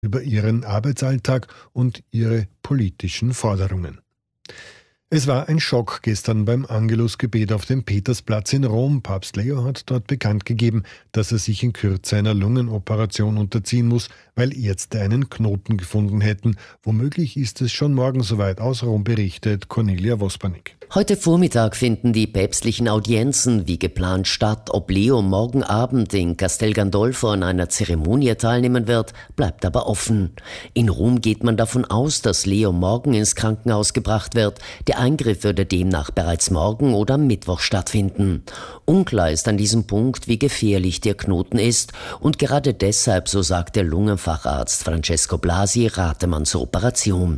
über ihren Arbeitsalltag und ihre politischen Forderungen. Es war ein Schock gestern beim Angelusgebet auf dem Petersplatz in Rom. Papst Leo hat dort bekannt gegeben, dass er sich in Kürze einer Lungenoperation unterziehen muss, weil Ärzte einen Knoten gefunden hätten. Womöglich ist es schon morgen soweit. Aus Rom berichtet Cornelia Vospanik. Heute Vormittag finden die päpstlichen Audienzen wie geplant statt. Ob Leo morgen Abend in Castel Gandolfo an einer Zeremonie teilnehmen wird, bleibt aber offen. In Rom geht man davon aus, dass Leo morgen ins Krankenhaus gebracht wird. Der Eingriff würde demnach bereits morgen oder am Mittwoch stattfinden. Unklar ist an diesem Punkt, wie gefährlich der Knoten ist. Und gerade deshalb, so sagt der Lungenfacharzt Francesco Blasi, rate man zur Operation.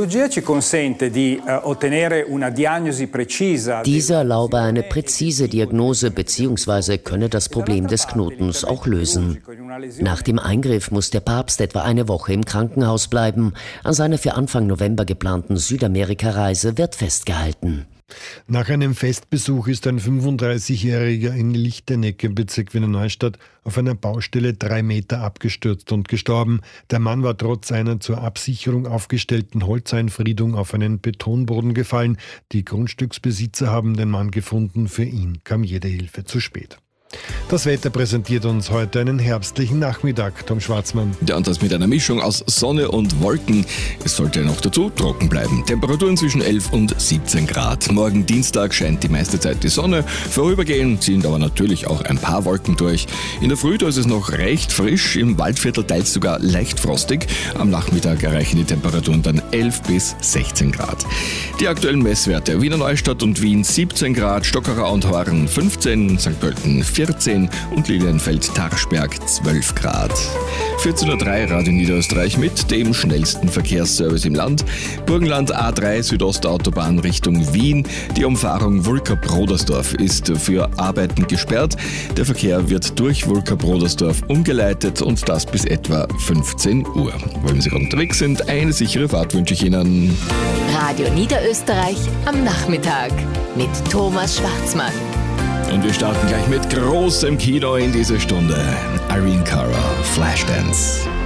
Diese erlaube eine präzise Diagnose bzw. könne das Problem des Knotens auch lösen. Nach dem Eingriff muss der Papst etwa eine Woche im Krankenhaus bleiben. An seiner für Anfang November geplanten Südamerika-Reise wird festgehalten. Nach einem Festbesuch ist ein 35-Jähriger in Lichtenegg im Bezirk Wiener Neustadt auf einer Baustelle 3 Meter abgestürzt und gestorben. Der Mann war trotz einer zur Absicherung aufgestellten Holzeinfriedung auf einen Betonboden gefallen. Die Grundstücksbesitzer haben den Mann gefunden. Für ihn kam jede Hilfe zu spät. Das Wetter präsentiert uns heute einen herbstlichen Nachmittag. Tom Schwarzmann. Ja, und das mit einer Mischung aus Sonne und Wolken. Es sollte noch dazu trocken bleiben. Temperaturen zwischen 11 und 17 Grad. Morgen Dienstag scheint die meiste Zeit die Sonne. Vorübergehend ziehen aber natürlich auch ein paar Wolken durch. In der Früh ist es noch recht frisch. Im Waldviertel teils sogar leicht frostig. Am Nachmittag erreichen die Temperaturen dann 11 bis 16 Grad. Die aktuellen Messwerte: Wiener Neustadt und Wien 17 Grad, Stockerau und Horn 15, St. Pölten 14 und Lilienfeld-Tarschberg 12 Grad. 14.03 Uhr Radio Niederösterreich mit dem schnellsten Verkehrsservice im Land. Burgenland A3 Südostautobahn Richtung Wien. Die Umfahrung Wulka-Brodersdorf ist für Arbeiten gesperrt. Der Verkehr wird durch Wulka-Brodersdorf umgeleitet und das bis etwa 15 Uhr. Wenn Sie unterwegs sind, eine sichere Fahrt wünsche ich Ihnen. Radio Niederösterreich am Nachmittag mit Thomas Schwarzmann. Und wir starten gleich mit großem Kino in diese Stunde. Irene Cara, Flashdance.